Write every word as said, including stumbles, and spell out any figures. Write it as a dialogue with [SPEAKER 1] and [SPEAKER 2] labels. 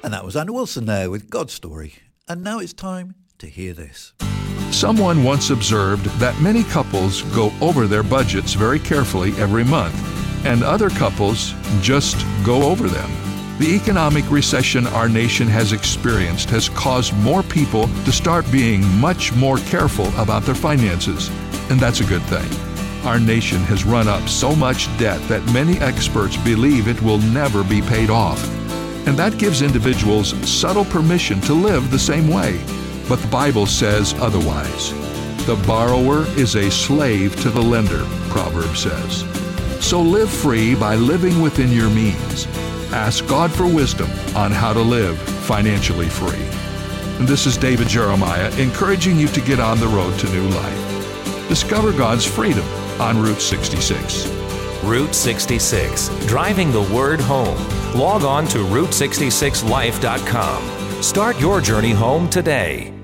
[SPEAKER 1] And that was Anna Wilson there with God's Story. And now it's time to hear this.
[SPEAKER 2] Someone once observed that many couples go over their budgets very carefully every month, and other couples just go over them. The economic recession our nation has experienced has caused more people to start being much more careful about their finances, and that's a good thing. Our nation has run up so much debt that many experts believe it will never be paid off. And that gives individuals subtle permission to live the same way. But the Bible says otherwise. The borrower is a slave to the lender, Proverbs says. So live free by living within your means. Ask God for wisdom on how to live financially free. And this is David Jeremiah encouraging you to get on the road to new life. Discover God's freedom on Route sixty-six.
[SPEAKER 3] Route sixty-six, driving the word home. Log on to route sixty-six life dot com. Start your journey home today.